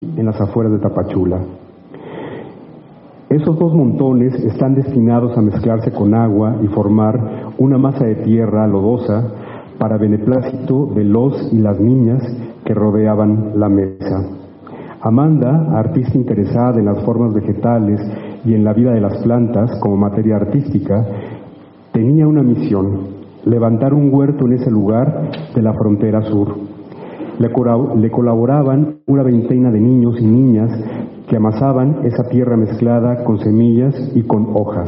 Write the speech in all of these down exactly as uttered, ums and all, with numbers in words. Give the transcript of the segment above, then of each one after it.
en las afueras de Tapachula. Esos dos montones están destinados a mezclarse con agua y formar una masa de tierra lodosa para beneplácito de los y las niñas que rodeaban la mesa. Amanda, artista interesada en las formas vegetales y en la vida de las plantas como materia artística, tenía una misión: levantar un huerto en ese lugar de la frontera sur. Le, le colaboraban una veintena de niños y niñas que amasaban esa tierra mezclada con semillas y con hojas.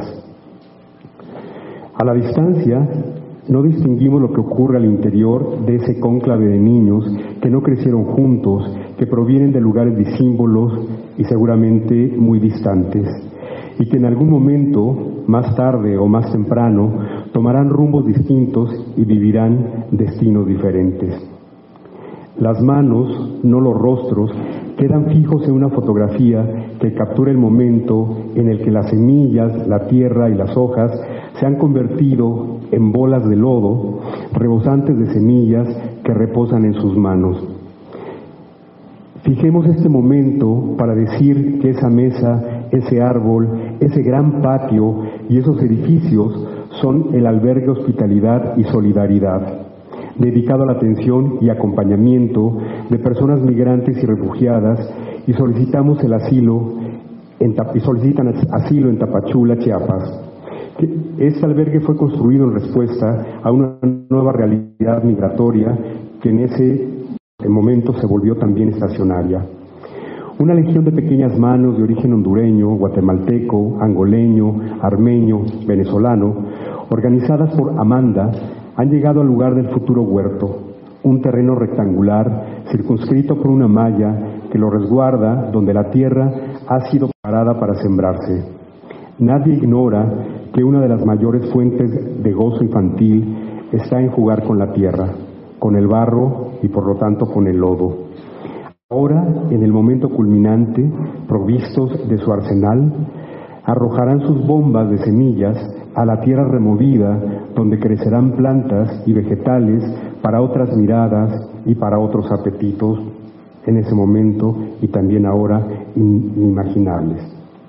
A la distancia, no distinguimos lo que ocurre al interior de ese cónclave de niños que no crecieron juntos, que provienen de lugares disímbolos y seguramente muy distantes, y que en algún momento, más tarde o más temprano, tomarán rumbos distintos y vivirán destinos diferentes. Las manos, no los rostros, quedan fijos en una fotografía que captura el momento en el que las semillas, la tierra y las hojas se han convertido en bolas de lodo, rebosantes de semillas que reposan en sus manos. Fijemos este momento para decir que esa mesa, ese árbol, ese gran patio y esos edificios son el albergue Hospitalidad y Solidaridad, dedicado a la atención y acompañamiento de personas migrantes y refugiadas, y solicitamos el asilo en, y solicitan asilo en Tapachula, Chiapas. Este albergue fue construido en respuesta a una nueva realidad migratoria que en ese momento se volvió también estacionaria. Una legión de pequeñas manos de origen hondureño, guatemalteco, angoleño, armenio, venezolano, organizadas por Amanda, han llegado al lugar del futuro huerto, un terreno rectangular circunscrito por una malla que lo resguarda, donde la tierra ha sido preparada para sembrarse. Nadie ignora que una de las mayores fuentes de gozo infantil está en jugar con la tierra, con el barro y por lo tanto con el lodo. Ahora, en el momento culminante, provistos de su arsenal, arrojarán sus bombas de semillas a la tierra removida, donde crecerán plantas y vegetales para otras miradas y para otros apetitos en ese momento y también ahora inimaginables.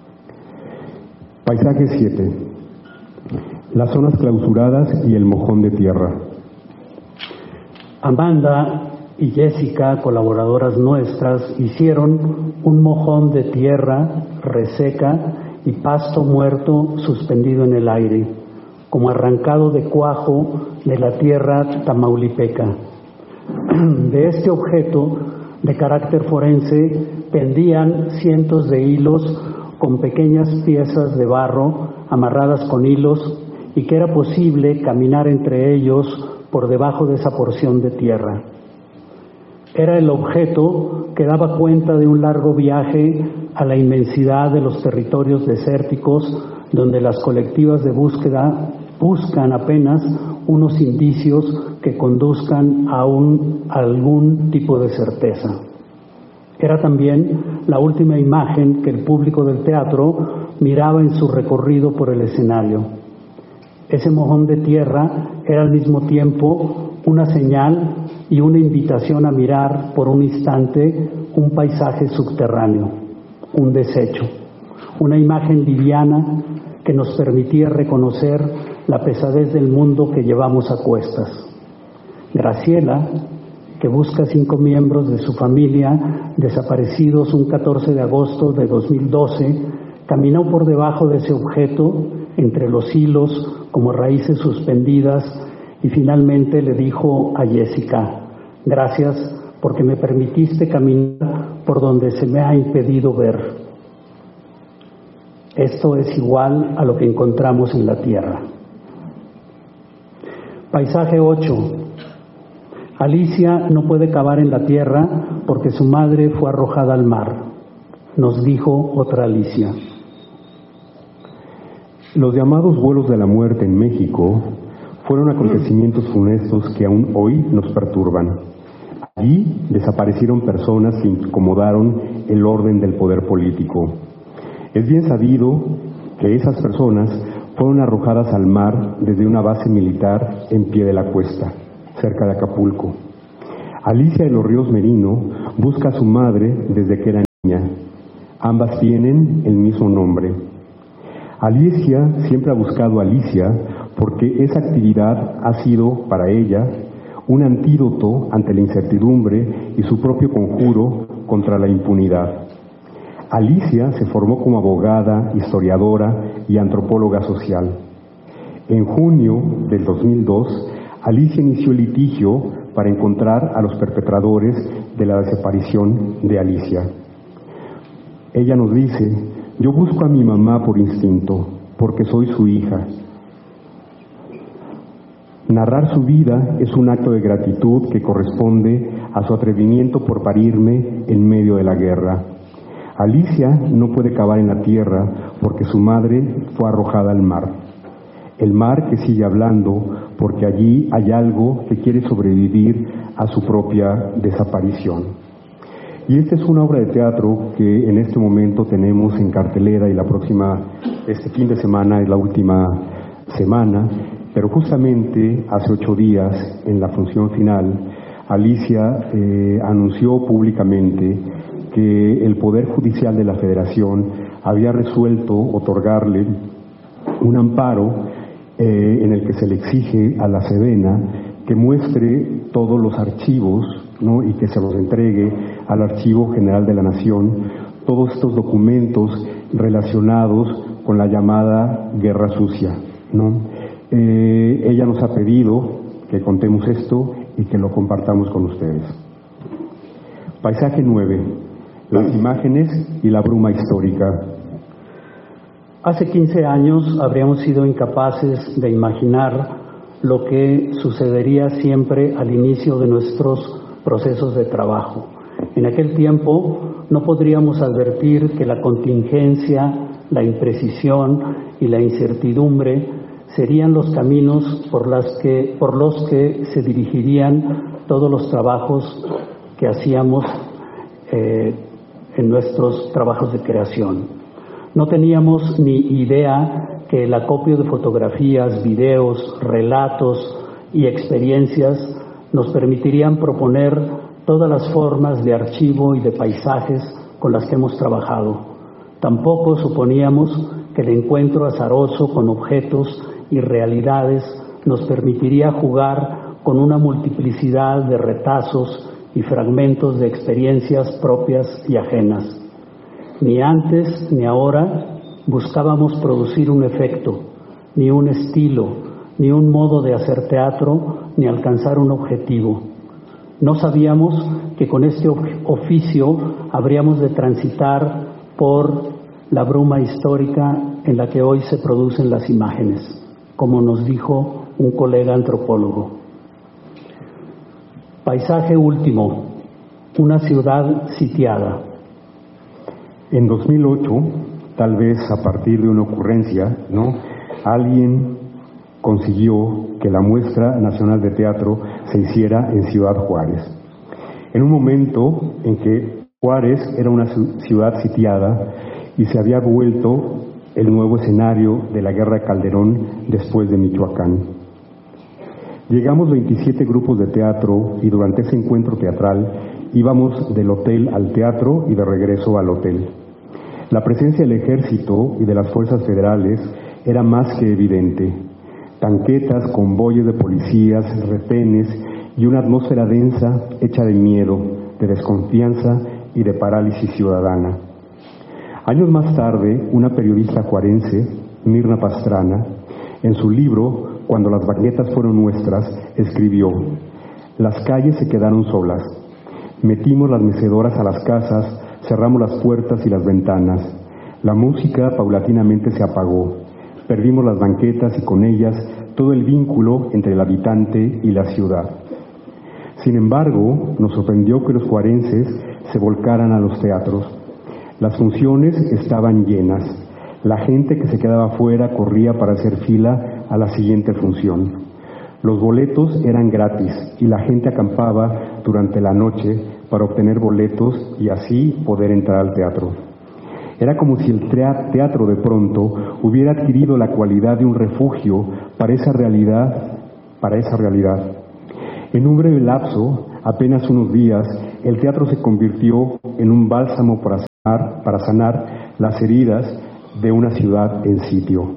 Paisaje siete. Las zonas clausuradas y el mojón de tierra. Amanda y Jessica, colaboradoras nuestras, hicieron un mojón de tierra reseca y pasto muerto suspendido en el aire, como arrancado de cuajo de la tierra tamaulipeca. De este objeto de carácter forense pendían cientos de hilos con pequeñas piezas de barro amarradas con hilos, y que era posible caminar entre ellos por debajo de esa porción de tierra. Era el objeto que daba cuenta de un largo viaje a la inmensidad de los territorios desérticos, donde las colectivas de búsqueda buscan apenas unos indicios que conduzcan a, un, a algún tipo de certeza. Era también la última imagen que el público del teatro miraba en su recorrido por el escenario. Ese mojón de tierra era al mismo tiempo una señal y una invitación a mirar por un instante un paisaje subterráneo, un desecho, una imagen liviana que nos permitía reconocer la pesadez del mundo que llevamos a cuestas. Graciela, que busca cinco miembros de su familia desaparecidos un catorce de agosto de dos mil doce, caminó por debajo de ese objeto, entre los hilos, como raíces suspendidas, y finalmente le dijo a Jessica: gracias porque me permitiste caminar por donde se me ha impedido ver. Esto es igual a lo que encontramos en la tierra. Paisaje ocho. Alicia no puede cavar en la tierra porque su madre fue arrojada al mar, nos dijo otra Alicia. Los llamados vuelos de la muerte en México fueron acontecimientos funestos que aún hoy nos perturban. Allí desaparecieron personas que incomodaron el orden del poder político. Es bien sabido que esas personas fueron arrojadas al mar desde una base militar en pie de la cuesta, cerca de Acapulco. Alicia de los Ríos Merino busca a su madre desde que era Ambas tienen el mismo nombre. Alicia siempre ha buscado a Alicia porque esa actividad ha sido para ella un antídoto ante la incertidumbre y su propio conjuro contra la impunidad. Alicia se formó como abogada, historiadora y antropóloga social. En junio del dos mil dos, Alicia inició el litigio para encontrar a los perpetradores de la desaparición de Alicia. Ella nos dice: yo busco a mi mamá por instinto, porque soy su hija. Narrar su vida es un acto de gratitud que corresponde a su atrevimiento por parirme en medio de la guerra. Alicia no puede cavar en la tierra porque su madre fue arrojada al mar. El mar que sigue hablando porque allí hay algo que quiere sobrevivir a su propia desaparición. Y esta es una obra de teatro que en este momento tenemos en cartelera y la próxima, este fin de semana es la última semana, pero justamente hace ocho días, en la función final, Alicia eh, anunció públicamente que el Poder Judicial de la Federación había resuelto otorgarle un amparo eh, en el que se le exige a la Sedena que muestre todos los archivos, ¿no?, y que se los entregue al Archivo General de la Nación, todos estos documentos relacionados con la llamada Guerra Sucia, ¿no? Eh, ella nos ha pedido que contemos esto y que lo compartamos con ustedes. Paisaje nueve. Las imágenes y la bruma histórica. Hace quince años habríamos sido incapaces de imaginar lo que sucedería siempre al inicio de nuestros procesos de trabajo. En aquel tiempo no podríamos advertir que la contingencia, la imprecisión y la incertidumbre serían los caminos por, las que, por los que se dirigirían todos los trabajos que hacíamos eh, en nuestros trabajos de creación. No teníamos ni idea que el acopio de fotografías, videos, relatos y experiencias nos permitirían proponer todas las formas de archivo y de paisajes con las que hemos trabajado. Tampoco suponíamos que el encuentro azaroso con objetos y realidades nos permitiría jugar con una multiplicidad de retazos y fragmentos de experiencias propias y ajenas. Ni antes ni ahora buscábamos producir un efecto, ni un estilo, ni un modo de hacer teatro, ni alcanzar un objetivo. No sabíamos que con este oficio habríamos de transitar por la bruma histórica en la que hoy se producen las imágenes, como nos dijo un colega antropólogo. Paisaje último, una ciudad sitiada. En dos mil ocho, tal vez a partir de una ocurrencia, ¿no?, alguien consiguió que la Muestra Nacional de Teatro se hiciera en Ciudad Juárez. En un momento en que Juárez era una ciudad sitiada y se había vuelto el nuevo escenario de la Guerra de Calderón después de Michoacán. Llegamos veintisiete grupos de teatro y durante ese encuentro teatral íbamos del hotel al teatro y de regreso al hotel. La presencia del ejército y de las fuerzas federales era más que evidente. Tanquetas, convoyes de policías, retenes y una atmósfera densa hecha de miedo, de desconfianza y de parálisis ciudadana. Años más tarde, una periodista juarense, Mirna Pastrana, en su libro Cuando las banquetas fueron nuestras, escribió: las calles se quedaron solas, metimos las mecedoras a las casas, cerramos las puertas y las ventanas, la música paulatinamente se apagó, perdimos las banquetas y con ellas todo el vínculo entre el habitante y la ciudad. Sin embargo, nos sorprendió que los juarenses se volcaran a los teatros. Las funciones estaban llenas. La gente que se quedaba fuera corría para hacer fila a la siguiente función. Los boletos eran gratis y la gente acampaba durante la noche para obtener boletos y así poder entrar al teatro. Era como si el teatro de pronto hubiera adquirido la cualidad de un refugio para esa realidad, para esa realidad. En un breve lapso, apenas unos días, el teatro se convirtió en un bálsamo para sanar, para sanar las heridas de una ciudad en sitio.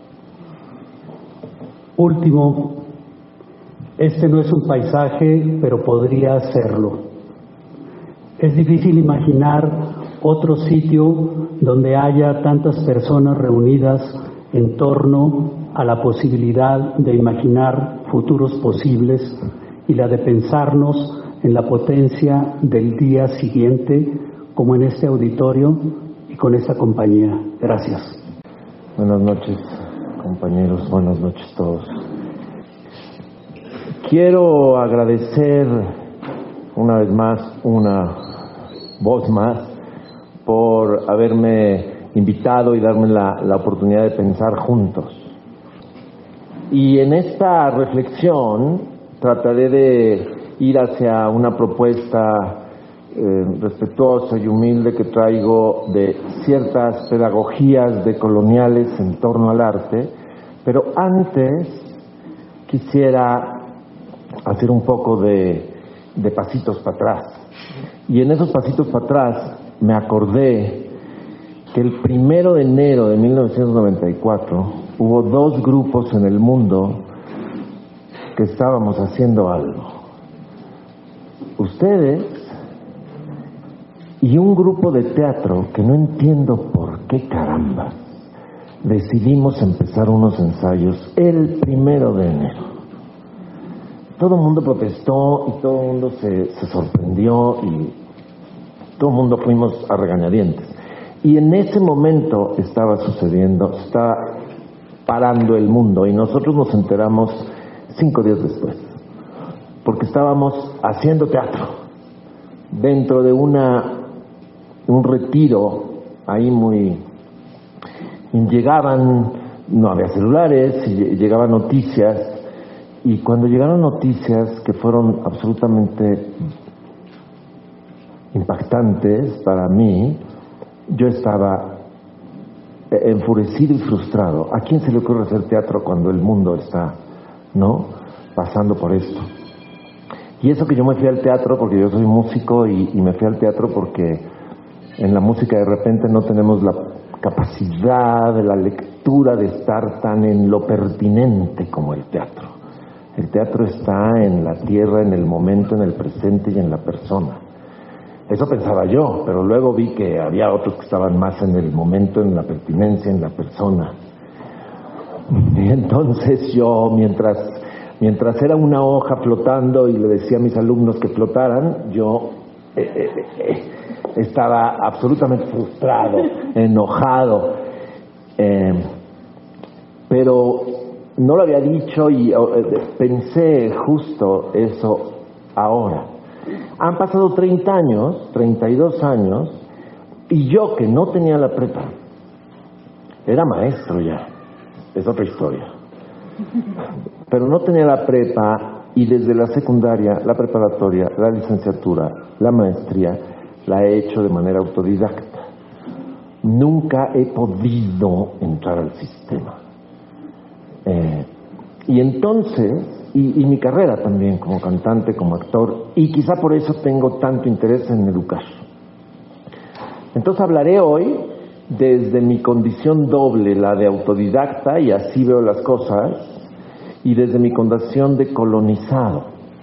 Último, este no es un paisaje, pero podría serlo. Es difícil imaginar otro sitio donde haya tantas personas reunidas en torno a la posibilidad de imaginar futuros posibles y la de pensarnos en la potencia del día siguiente, como en este auditorio y con esta compañía. Gracias. Buenas noches, compañeros. Buenas noches a todos. Quiero agradecer una vez más, una voz más, por haberme invitado y darme la, la oportunidad de pensar juntos. Y en esta reflexión trataré de ir hacia una propuesta eh, respetuosa y humilde que traigo de ciertas pedagogías decoloniales en torno al arte, pero antes quisiera hacer un poco de, de pasitos para atrás. Y en esos pasitos para atrás me acordé que el primero de enero de mil novecientos noventa y cuatro hubo dos grupos en el mundo que estábamos haciendo algo. Ustedes y un grupo de teatro que no entiendo por qué caramba decidimos empezar unos ensayos el primero de enero. Todo el mundo protestó y todo el mundo se, se sorprendió y todo el mundo fuimos a regañadientes. Y en ese momento estaba sucediendo, estaba parando el mundo y nosotros nos enteramos cinco días después, porque estábamos haciendo teatro dentro de una un retiro ahí muy... Llegaban, no había celulares, y llegaban noticias. Y cuando llegaron noticias que fueron absolutamente impactantes para mí, yo estaba enfurecido y frustrado. ¿A quién se le ocurre hacer teatro cuando el mundo está, no, pasando por esto? Y eso que yo me fui al teatro porque yo soy músico y, y me fui al teatro porque en la música de repente no tenemos la capacidad de la lectura de estar tan en lo pertinente como el teatro. El teatro está en la tierra, en el momento, en el presente y en la persona. Eso pensaba yo, pero luego vi que había otros que estaban más en el momento, en la pertinencia, en la persona. Y entonces yo, mientras, mientras era una hoja flotando y le decía a mis alumnos que flotaran, yo eh, eh, eh, estaba absolutamente frustrado, enojado. Eh, pero... No lo había dicho y pensé justo eso ahora. Han pasado treinta años, treinta y dos años, y yo que no tenía la prepa, era maestro ya, es otra historia. Pero no tenía la prepa y desde la secundaria, la preparatoria, la licenciatura, la maestría, la he hecho de manera autodidacta. Nunca he podido entrar al sistema. Eh, y entonces, y, y mi carrera también como cantante, como actor, y quizá por eso tengo tanto interés en educar. Entonces hablaré hoy desde mi condición doble, la de autodidacta, y así veo las cosas, y desde mi condición de colonizado,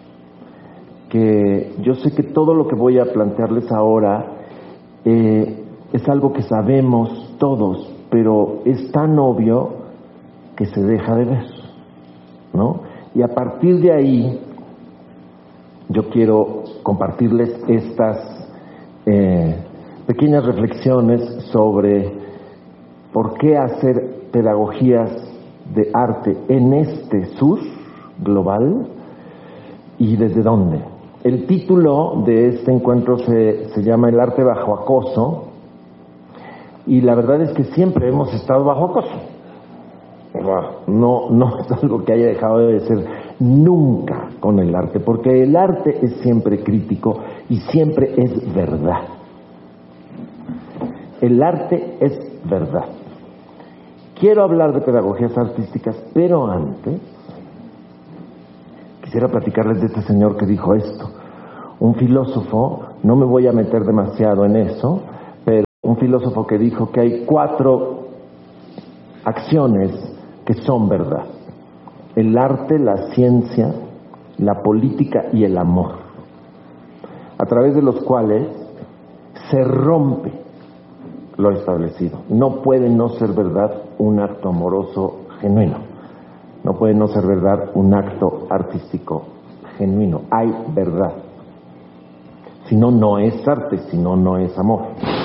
que yo sé que todo lo que voy a plantearles ahora eh, es algo que sabemos todos, pero es tan obvio que se deja de ver, ¿no? Y a partir de ahí yo quiero compartirles estas eh, pequeñas reflexiones sobre por qué hacer pedagogías de arte en este sur global y desde dónde. El título de este encuentro se, se llama El arte bajo acoso, y la verdad es que siempre hemos estado bajo acoso. No, no es algo que haya dejado de ser nunca con el arte, porque el arte es siempre crítico y siempre es verdad. El arte es verdad. Quiero hablar de pedagogías artísticas, pero antes quisiera platicarles de este señor que dijo esto, un filósofo no me voy a meter demasiado en eso, pero un filósofo que dijo que hay cuatro acciones que son verdad: el arte, la ciencia, la política y el amor, a través de los cuales se rompe lo establecido. No puede no ser verdad un acto amoroso genuino, no puede no ser verdad un acto artístico genuino. Hay verdad, si no, no es arte, si no, no es amor.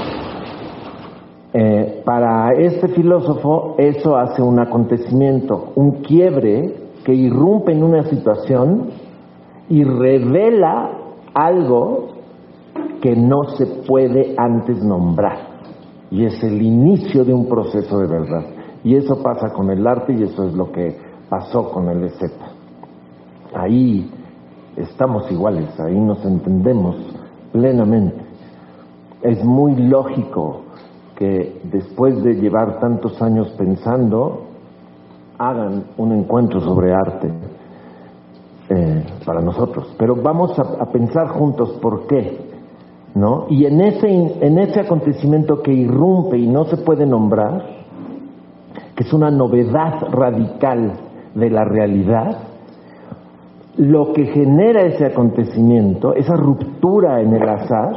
Eh, para este filósofo eso hace un acontecimiento, un quiebre que irrumpe en una situación y revela algo que no se puede antes nombrar, y es el inicio de un proceso de verdad. Y eso pasa con el arte, y eso es lo que pasó con el E Z. Ahí estamos iguales, ahí nos entendemos plenamente. Es muy lógico que después de llevar tantos años pensando, hagan un encuentro sobre arte eh, para nosotros. Pero vamos a, a pensar juntos por qué, ¿no? Y en ese, en ese acontecimiento que irrumpe y no se puede nombrar, que es una novedad radical de la realidad, lo que genera ese acontecimiento, esa ruptura en el azar,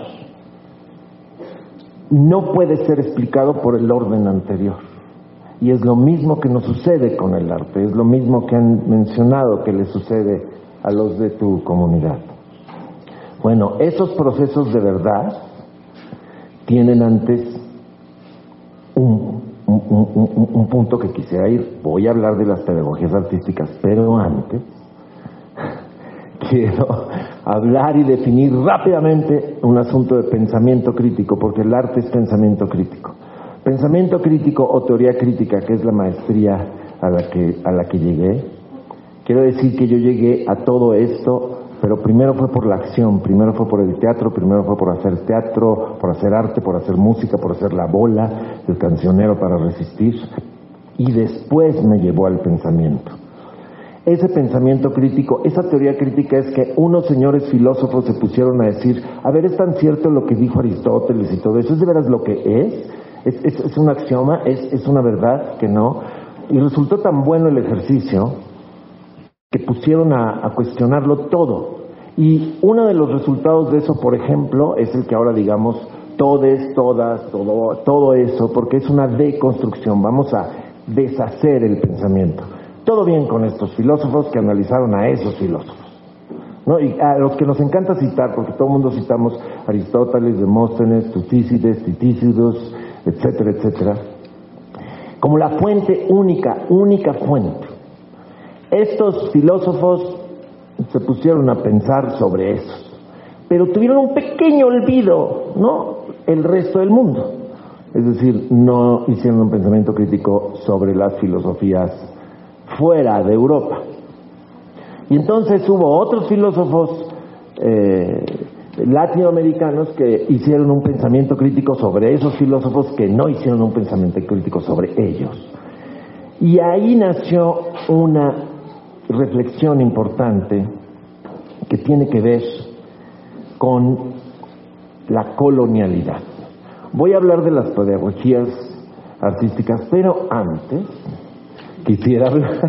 no puede ser explicado por el orden anterior. Y es lo mismo que nos sucede con el arte, es lo mismo que han mencionado que le sucede a los de tu comunidad. Bueno, esos procesos de verdad tienen antes un, un, un, un, un punto que quisiera ir. Voy a hablar de las pedagogías artísticas, pero antes quiero hablar y definir rápidamente un asunto de pensamiento crítico, porque el arte es pensamiento crítico. Pensamiento crítico o teoría crítica, que es la maestría a la que, a la que llegué. Quiero decir que yo llegué a todo esto, pero primero fue por la acción, primero fue por el teatro, primero fue por hacer teatro, por hacer arte, por hacer música, por hacer la bola, el cancionero para resistir, y después me llevó al pensamiento. Ese pensamiento crítico, esa teoría crítica, es que unos señores filósofos se pusieron a decir, a ver, ¿es tan cierto lo que dijo Aristóteles y todo eso? ¿Es de veras lo que es? ¿Es, es, es un axioma? ¿Es, ¿Es una verdad que no? Y resultó tan bueno el ejercicio que pusieron a, a cuestionarlo todo. Y uno de los resultados de eso, por ejemplo, es el que ahora digamos todes, todas, todo, todo eso, porque es una deconstrucción. Vamos a deshacer el pensamiento. Todo bien con estos filósofos que analizaron a esos filósofos, ¿no? Y a los que nos encanta citar, porque todo el mundo citamos Aristóteles, Demóstenes, Tucídides, Titícidos, etcétera, etcétera, como la fuente única, única fuente. Estos filósofos se pusieron a pensar sobre eso, pero tuvieron un pequeño olvido, ¿no? El resto del mundo. Es decir, no hicieron un pensamiento crítico sobre las filosofías fuera de Europa. Y entonces hubo otros filósofos eh, latinoamericanos que hicieron un pensamiento crítico sobre esos filósofos que no hicieron un pensamiento crítico sobre ellos. Y ahí nació una reflexión importante que tiene que ver con la colonialidad. Voy a hablar de las pedagogías artísticas, pero antes quisiera hablar,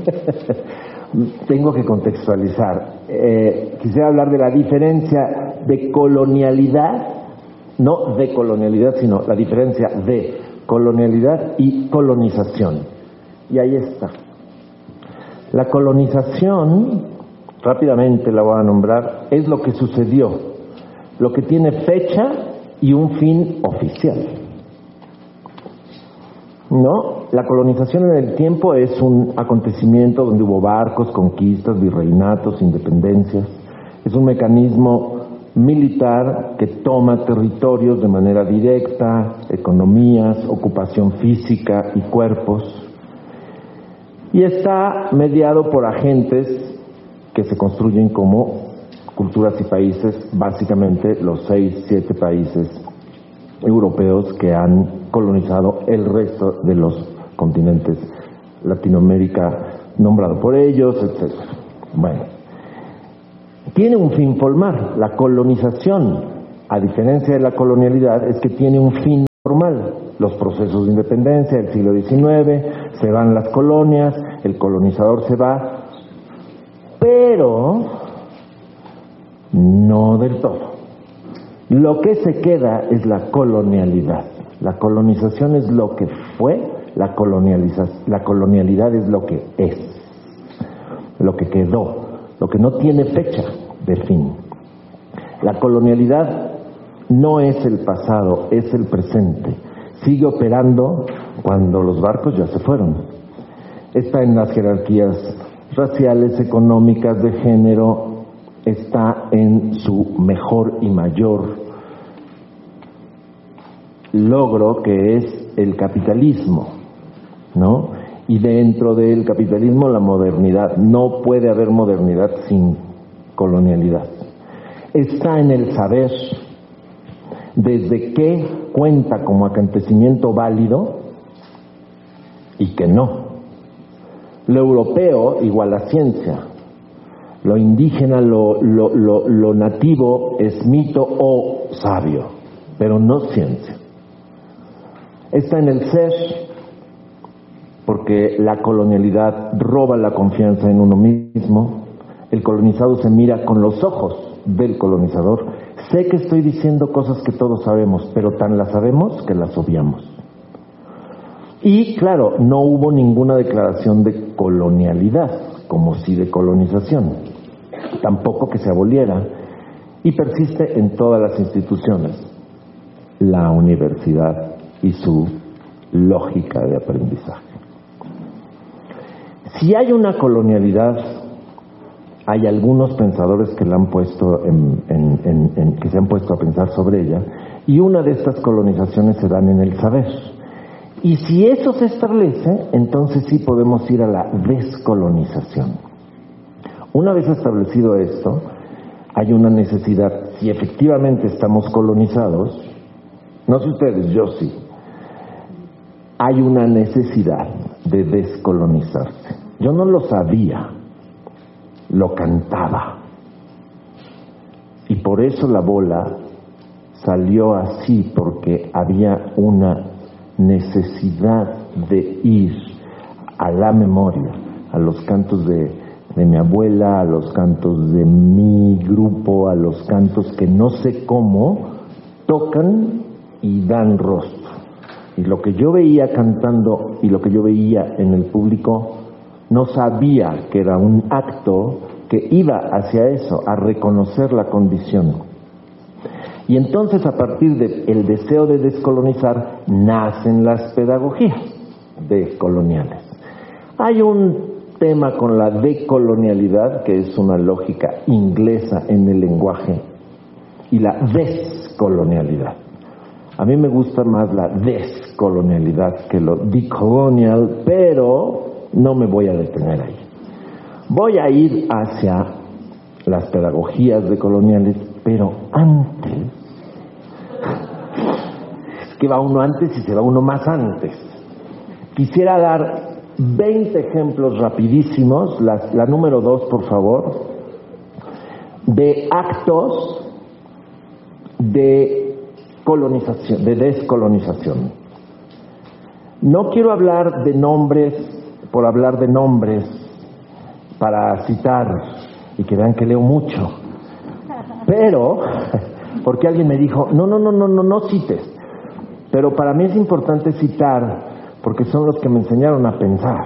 tengo que contextualizar, eh, quisiera hablar de la diferencia de colonialidad, no de colonialidad, sino la diferencia de colonialidad y colonización. Y ahí está. La colonización, rápidamente la voy a nombrar, es lo que sucedió, lo que tiene fecha y un fin oficial. No, la colonización en el tiempo es un acontecimiento donde hubo barcos, conquistas, virreinatos, independencias. Es un mecanismo militar que toma territorios de manera directa, economías, ocupación física y cuerpos. Y está mediado por agentes que se construyen como culturas y países, básicamente los seis, siete países europeos que han colonizado el resto de los continentes, Latinoamérica nombrado por ellos, etcétera. Bueno, tiene un fin formal, la colonización a diferencia de la colonialidad, es que tiene un fin formal. Los procesos de independencia del siglo diecinueve, se van las colonias, el colonizador se va, pero no del todo. Lo que se queda es la colonialidad. La colonización es lo que fue, la, colonializa- la colonialidad es lo que es, lo que quedó, lo que no tiene fecha de fin. La colonialidad no es el pasado, es el presente. Sigue operando cuando los barcos ya se fueron. Está en las jerarquías raciales, económicas, de género, está en su mejor y mayor logro, que es el capitalismo, ¿no? Y dentro del capitalismo la modernidad. No puede haber modernidad sin colonialidad. Está en el saber, desde qué cuenta como acontecimiento válido y que no. Lo europeo igual a ciencia, lo indígena, lo, lo, lo, lo nativo es mito o sabio, pero no ciencia. Está en el ser, porque la colonialidad roba la confianza en uno mismo. El colonizado se mira con los ojos del colonizador. Sé que estoy diciendo cosas que todos sabemos, pero tan las sabemos que las obviamos. Y claro, no hubo ninguna declaración de colonialidad, como sí de colonización, tampoco que se aboliera, y persiste en todas las instituciones, la universidad y su lógica de aprendizaje. Si hay una colonialidad, hay algunos pensadores que la han puesto en, en, en, en, que se han puesto a pensar sobre ella, y una de estas colonizaciones se dan en el saber. Y si eso se establece, entonces sí podemos ir a la descolonización. Una vez establecido esto, hay una necesidad. Si efectivamente estamos colonizados, no sé ustedes, yo sí, hay una necesidad de descolonizarse. Yo no lo sabía, lo cantaba, y por eso la bola salió así, porque había una necesidad de ir a la memoria, a los cantos de, de mi abuela, a los cantos de mi grupo, a los cantos que no sé cómo tocan y dan rostro. Y lo que yo veía cantando y lo que yo veía en el público, no sabía que era un acto que iba hacia eso, a reconocer la condición. Y entonces, a partir del deseo de descolonizar, nacen las pedagogías decoloniales. Hay un tema con la decolonialidad, que es una lógica inglesa en el lenguaje, y la descolonialidad. A mí me gusta más la descolonialidad que lo decolonial, pero no me voy a detener ahí. Voy a ir hacia las pedagogías decoloniales, pero antes, es que va uno antes y se va uno más antes. Quisiera dar veinte ejemplos rapidísimos, la, la número dos, por favor, de actos de colonización, de descolonización. No quiero hablar de nombres por hablar de nombres para citar y que vean que leo mucho, pero porque alguien me dijo no, no, no, no, no, no cites, pero para mí es importante citar porque son los que me enseñaron a pensar,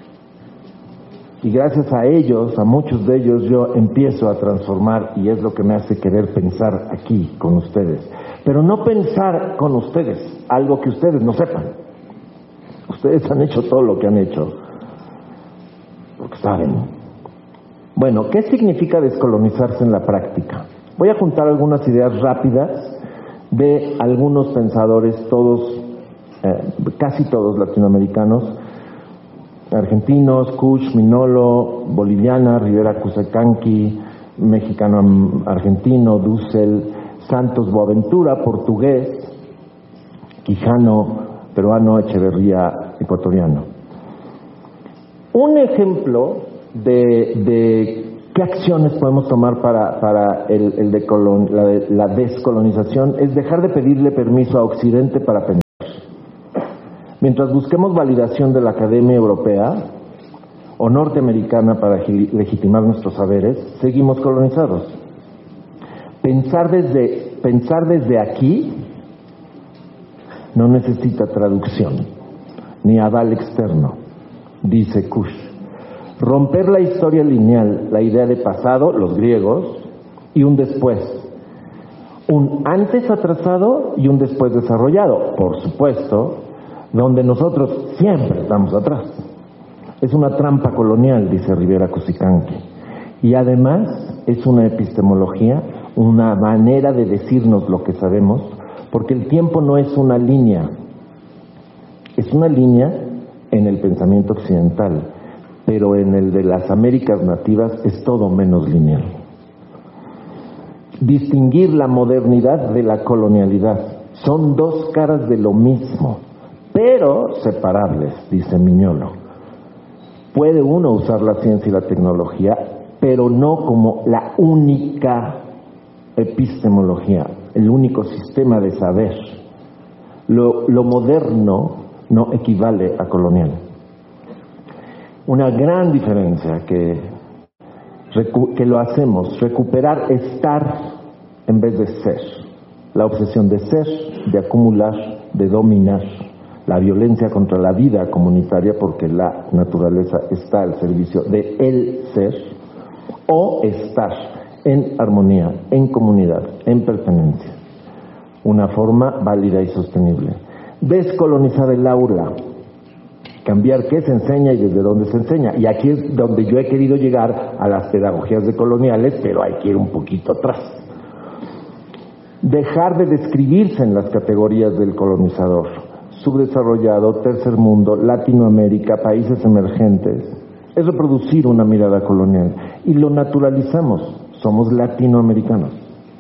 y gracias a ellos, a muchos de ellos, yo empiezo a transformar, y es lo que me hace querer pensar aquí con ustedes, pero no pensar con ustedes algo que ustedes no sepan. Ustedes han hecho todo lo que han hecho porque saben. Bueno, ¿qué significa descolonizarse en la práctica? Voy a juntar algunas ideas rápidas de algunos pensadores, todos, eh, casi todos latinoamericanos, argentinos, Kusch, Minolo, boliviana, Rivera Cusacanqui, mexicano-argentino, Dussel, Santos Boaventura, portugués, Quijano, peruano, Echeverría, ecuatoriano. Un ejemplo de, de ¿Qué acciones podemos tomar para, para el, el decolon, la, de, la descolonización? Es dejar de pedirle permiso a Occidente para pensar. Mientras busquemos validación de la Academia Europea o norteamericana para legitimar nuestros saberes, seguimos colonizados. Pensar desde, pensar desde aquí no necesita traducción, ni aval externo, dice Kush. Romper la historia lineal, la idea de pasado, los griegos, y un después. Un antes atrasado y un después desarrollado, por supuesto, donde nosotros siempre estamos atrás. Es una trampa colonial, dice Rivera Cusicanqui. Y además es una epistemología, una manera de decirnos lo que sabemos, porque el tiempo no es una línea, es una línea en el pensamiento occidental, pero en el de las Américas nativas es todo menos lineal. Distinguir la modernidad de la colonialidad son dos caras de lo mismo, pero separables, dice Miñolo. Puede uno usar la ciencia y la tecnología, pero no como la única epistemología, el único sistema de saber. Lo, lo moderno no equivale a colonial. Una gran diferencia que, que lo hacemos, recuperar estar en vez de ser. La obsesión de ser, de acumular, de dominar. La violencia contra la vida comunitaria porque la naturaleza está al servicio de el ser. O estar en armonía, en comunidad, en pertenencia. Una forma válida y sostenible. Descolonizar el aula. Cambiar qué se enseña y desde dónde se enseña. Y aquí es donde yo he querido llegar a las pedagogías decoloniales, pero hay que ir un poquito atrás. Dejar de describirse en las categorías del colonizador. Subdesarrollado, tercer mundo, Latinoamérica, países emergentes. Es reproducir una mirada colonial. Y lo naturalizamos. Somos latinoamericanos.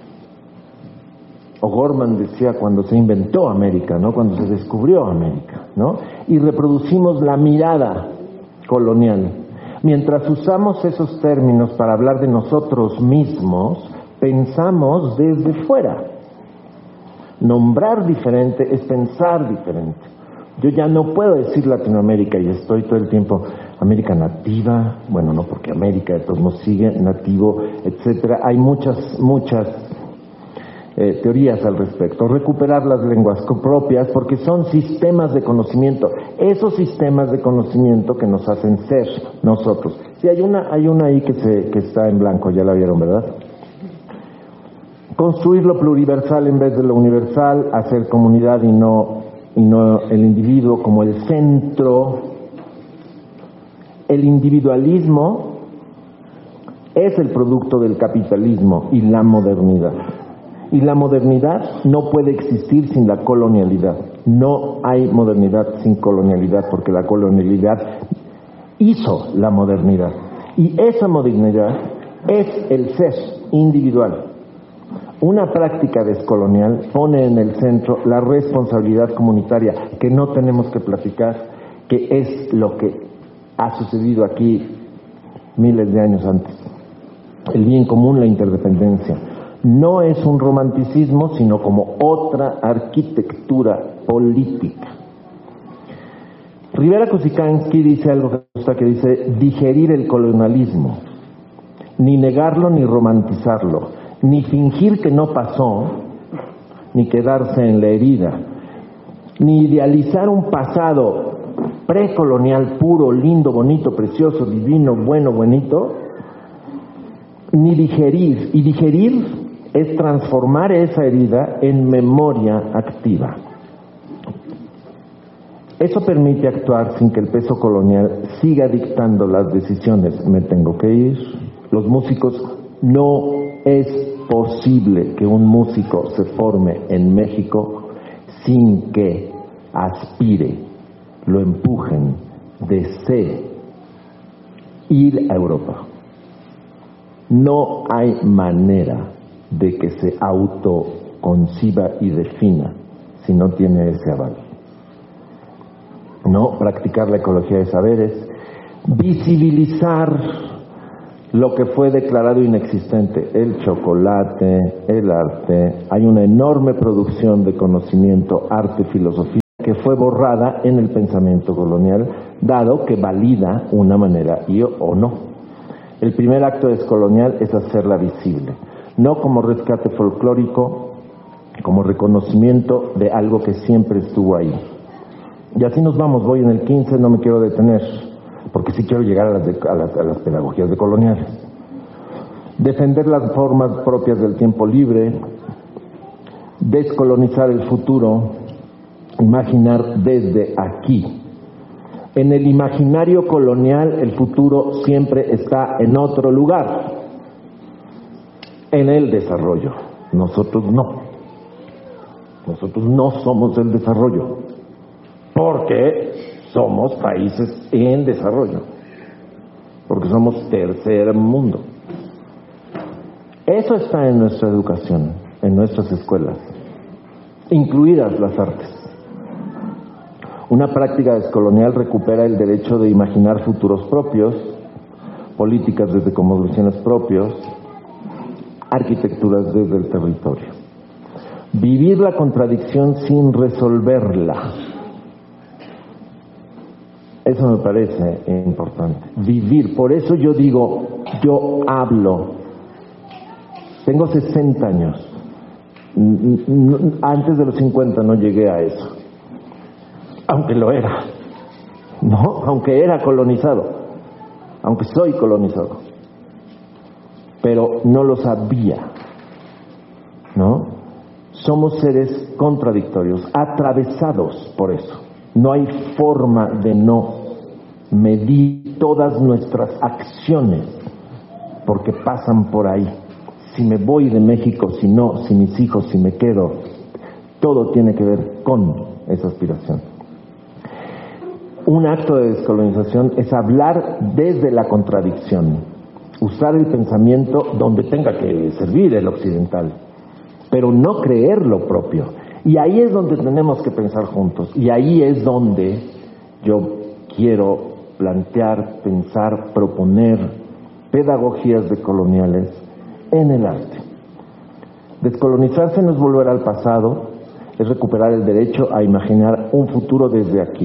O'Gorman decía cuando se inventó América, ¿no? Cuando se descubrió América, ¿no? Y reproducimos la mirada colonial. Mientras usamos esos términos para hablar de nosotros mismos, pensamos desde fuera. Nombrar diferente es pensar diferente. Yo ya no puedo decir Latinoamérica y estoy todo el tiempo América nativa, bueno, no, porque América de todos modos sigue nativo, etcétera. Hay muchas, muchas Eh, teorías al respecto. Recuperar las lenguas propias porque son sistemas de conocimiento, esos sistemas de conocimiento que nos hacen ser nosotros. Sí, hay una, hay una ahí que, se, que está en blanco, ya la vieron, ¿verdad? Construir lo pluriversal en vez de lo universal, hacer comunidad y no, y no el individuo como el centro. El individualismo es el producto del capitalismo y la modernidad. Y la modernidad no puede existir sin la colonialidad. No hay modernidad sin colonialidad, porque la colonialidad hizo la modernidad. Y esa modernidad es el ser individual. Una práctica descolonial pone en el centro la responsabilidad comunitaria, que no tenemos que platicar, que es lo que ha sucedido aquí miles de años antes. El bien común, la interdependencia. No es un romanticismo, sino como otra arquitectura política. Rivera Cusicanqui dice algo que me gusta, que dice digerir el colonialismo, ni negarlo ni romantizarlo, ni fingir que no pasó, ni quedarse en la herida, ni idealizar un pasado precolonial puro, lindo, bonito, precioso, divino, bueno, buenito, ni digerir. Y digerir es transformar esa herida en memoria activa. Eso permite actuar sin que el peso colonial siga dictando las decisiones. Me tengo que ir. Los músicos, no es posible que un músico se forme en México sin que aspire, lo empujen, desee ir a Europa. No hay manera de que se autoconciba y defina si no tiene ese aval. No, practicar la ecología de saberes, visibilizar lo que fue declarado inexistente, el chocolate, el arte. Hay una enorme producción de conocimiento, arte, filosofía, que fue borrada en el pensamiento colonial, dado que valida una manera y o no. El primer acto descolonial es hacerla visible, no como rescate folclórico, como reconocimiento de algo que siempre estuvo ahí. Y así nos vamos, voy en el quince, no me quiero detener, porque sí quiero llegar a las, de, a las, a las pedagogías decoloniales. Defender las formas propias del tiempo libre, descolonizar el futuro, imaginar desde aquí. En el imaginario colonial el futuro siempre está en otro lugar, en el desarrollo. Nosotros no. Nosotros no somos el desarrollo, porque somos países en desarrollo, porque somos tercer mundo. Eso está en nuestra educación, en nuestras escuelas, incluidas las artes. Una práctica descolonial recupera el derecho de imaginar futuros propios, políticas desde cosmovisiones propios, arquitecturas desde el territorio. Vivir la contradicción sin resolverla. Eso me parece importante. Vivir. Por eso yo digo, yo hablo. Tengo sesenta años. Antes de los cincuenta no llegué a eso. Aunque lo era. ¿No? Aunque era colonizado. Aunque soy colonizado. Pero no lo sabía. ¿No? Somos seres contradictorios, atravesados por eso. No hay forma de no medir todas nuestras acciones, porque pasan por ahí. Si me voy de México, si no, si mis hijos, si me quedo, todo tiene que ver con esa aspiración. Un acto de descolonización es hablar desde la contradicción, usar el pensamiento donde tenga que servir el occidental, pero no creer lo propio. Y ahí es donde tenemos que pensar juntos, y ahí es donde yo quiero plantear, pensar, proponer pedagogías decoloniales en el arte. Descolonizarse no es volver al pasado, es recuperar el derecho a imaginar un futuro desde aquí.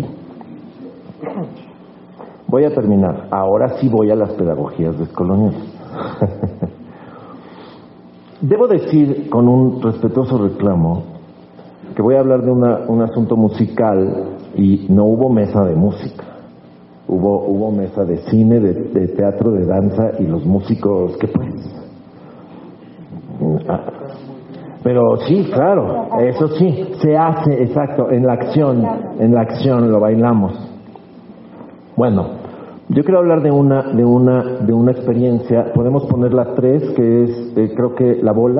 Voy a terminar, ahora sí voy a las pedagogías descoloniales. Debo decir con un respetuoso reclamo que voy a hablar de una, un asunto musical y no hubo mesa de música. Hubo, hubo mesa de cine, de, de teatro, de danza y los músicos, ¿qué pues? Ah, pero sí, claro, eso sí, se hace, exacto, en la acción, en la acción lo bailamos. Bueno, yo quiero hablar de una, de una, de una experiencia, podemos poner las tres, que es, eh, creo que La Bola.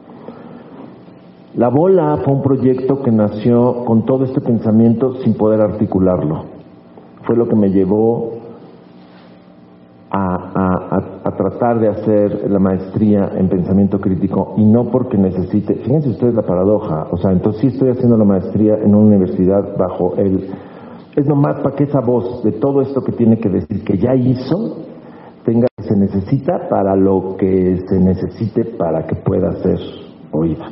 La Bola fue un proyecto que nació con todo este pensamiento sin poder articularlo. Fue lo que me llevó a, a, a, a tratar de hacer la maestría en pensamiento crítico, y no porque necesite, fíjense ustedes la paradoja, o sea, entonces sí estoy haciendo la maestría en una universidad bajo el, es nomás para que esa voz de todo esto que tiene que decir que ya hizo, tenga que se necesita para lo que se necesite para que pueda ser oída.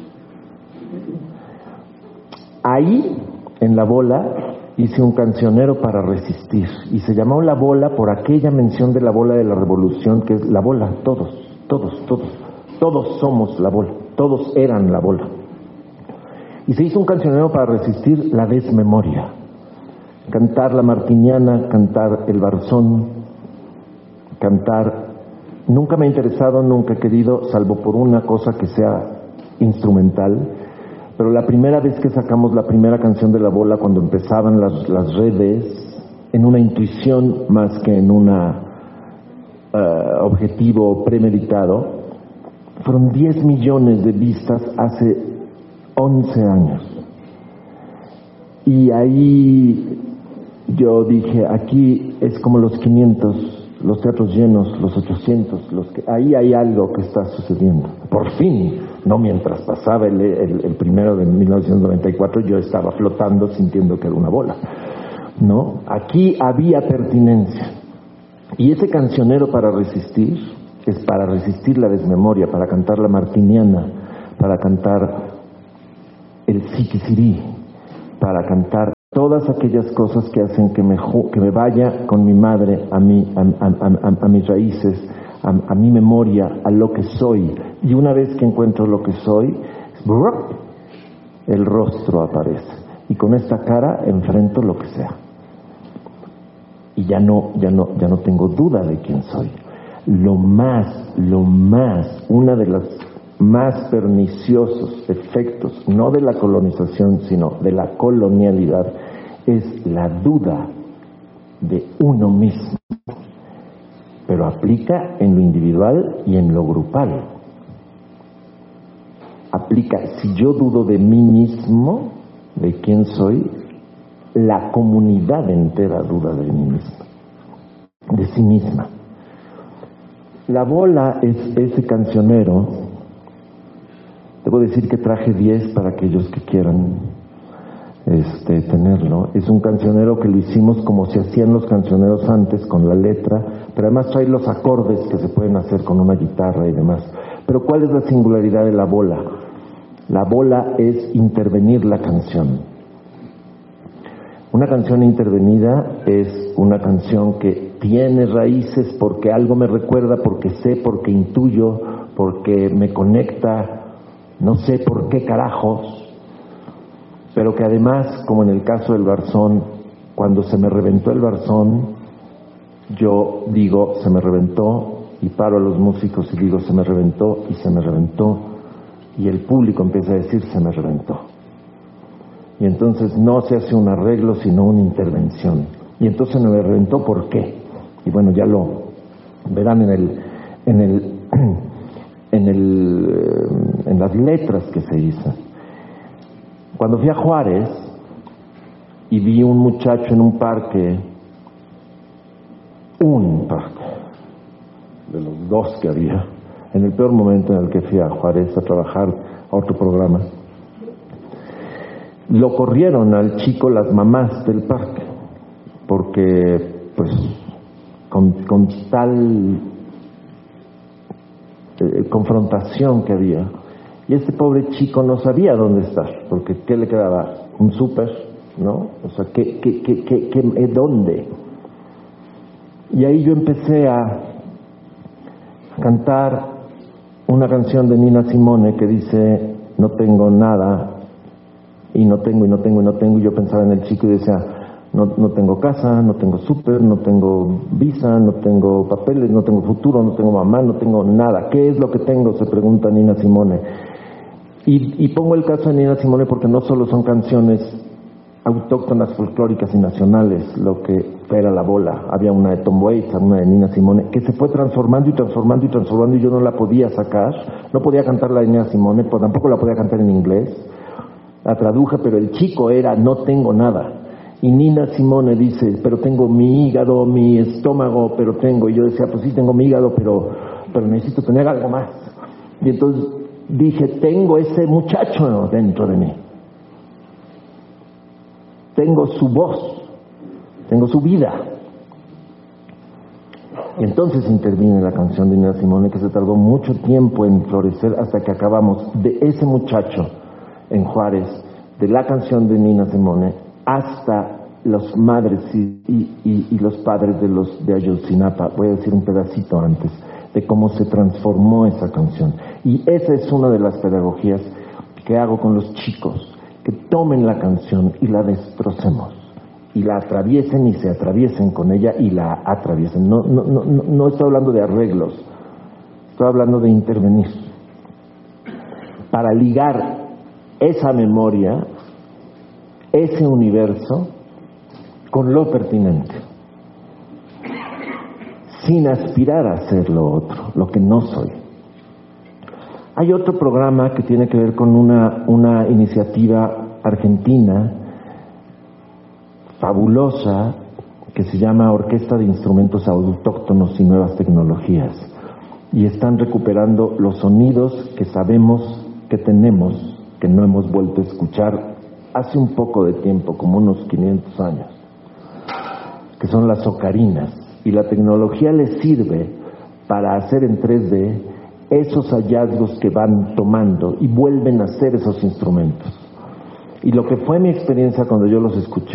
Ahí, en La Bola, hice un cancionero para resistir, y se llamó La Bola por aquella mención de la bola de la revolución, que es la bola, todos, todos, todos, todos somos la bola, todos eran la bola. Y se hizo un cancionero para resistir la desmemoria, cantar la martiniana, cantar el barzón, cantar, nunca me ha interesado, nunca he querido, salvo por una cosa que sea instrumental. Pero la primera vez que sacamos la primera canción de La Bola, cuando empezaban las, las redes, en una intuición más que en un uh, objetivo premeditado, fueron diez millones de vistas hace once años. Y ahí yo dije, aquí es como los quinientos, los teatros llenos, los ochocientos, los que, ahí hay algo que está sucediendo. Por fin, no mientras pasaba el, el, el primero de mil novecientos noventa y cuatro, yo estaba flotando sintiendo que era una bola. ¿No? Aquí había pertinencia. Y ese cancionero para resistir es para resistir la desmemoria, para cantar la martiniana, para cantar el siquisirí, para cantar todas aquellas cosas que hacen que me, que me vaya con mi madre a, mi, a, a, a, a mis raíces, a, a mi memoria, a lo que soy. Y una vez que encuentro lo que soy, el rostro aparece. Y con esta cara enfrento lo que sea. Y ya no, ya no, ya no tengo duda de quién soy. Lo más, lo más, una de los más perniciosos efectos, no de la colonización, sino de la colonialidad, es la duda de uno mismo. Pero aplica en lo individual y en lo grupal. Aplica, si yo dudo de mí mismo, de quién soy, la comunidad entera duda de mí misma, de sí misma. La bola es ese cancionero. Debo decir que traje diez para aquellos que quieran este, tenerlo. Es un cancionero que lo hicimos como se hacían los cancioneros antes, con la letra, pero además trae los acordes que se pueden hacer con una guitarra y demás. Pero ¿cuál es la singularidad de la bola? La bola es intervenir la canción. Una canción intervenida es una canción que tiene raíces porque algo me recuerda, porque sé, porque intuyo, porque me conecta, no sé por qué carajos, pero que además, como en el caso del Barzón, cuando se me reventó el Barzón, yo digo, se me reventó, y paro a los músicos y digo, se me reventó, y se me reventó, y el público empieza a decir, se me reventó. Y entonces no se hace un arreglo, sino una intervención. Y entonces me reventó, ¿por qué? Y bueno, ya lo verán en el, en el, en el, en las letras que se hizo. Cuando fui a Juárez y vi un muchacho en un parque, un parque, de los dos que había, en el peor momento en el que fui a Juárez a trabajar a otro programa, lo corrieron al chico las mamás del parque, porque pues con, con tal eh, confrontación que había, y este pobre chico no sabía dónde estar, porque ¿qué le quedaba? Un súper, ¿no? O sea, ¿qué, qué, qué, qué, qué, dónde? Y ahí yo empecé a cantar una canción de Nina Simone que dice, no tengo nada, y no tengo, y no tengo, y no tengo, y yo pensaba en el chico y decía, no, no tengo casa, no tengo súper, no tengo visa, no tengo papeles, no tengo futuro, no tengo mamá, no tengo nada. ¿Qué es lo que tengo?, se pregunta Nina Simone. Y, y pongo el caso de Nina Simone porque no solo son canciones autóctonas, folclóricas y nacionales, lo que era la bola. Había una de Tom Waits, una de Nina Simone, que se fue transformando y transformando y transformando, y yo no la podía sacar, no podía cantar la de Nina Simone, pues tampoco la podía cantar en inglés. La traduje, pero el chico era, no tengo nada. Y Nina Simone dice, pero tengo mi hígado, mi estómago, pero tengo. Y yo decía, pues sí, tengo mi hígado, pero, pero necesito tener algo más. Y entonces dije, tengo ese muchacho dentro de mí. Tengo su voz, tengo su vida. Y entonces interviene la canción de Nina Simone, que se tardó mucho tiempo en florecer hasta que acabamos de ese muchacho en Juárez, de la canción de Nina Simone, hasta los madres y, y, y los padres de los de Ayotzinapa. Voy a decir un pedacito antes de cómo se transformó esa canción. Y esa es una de las pedagogías que hago con los chicos, que tomen la canción y la destrocemos, y la atraviesen y se atraviesen con ella y la atraviesen. No, no, no, no estoy hablando de arreglos, estoy hablando de intervenir, para ligar esa memoria, ese universo, con lo pertinente, sin aspirar a ser lo otro, lo que no soy. Hay otro programa que tiene que ver con una, una iniciativa argentina fabulosa que se llama Orquesta de Instrumentos Autóctonos y Nuevas Tecnologías, y están recuperando los sonidos que sabemos que tenemos, que no hemos vuelto a escuchar hace un poco de tiempo, como unos quinientos años, que son las ocarinas. Y la tecnología les sirve para hacer en tres D esos hallazgos que van tomando y vuelven a ser esos instrumentos. Y lo que fue mi experiencia cuando yo los escuché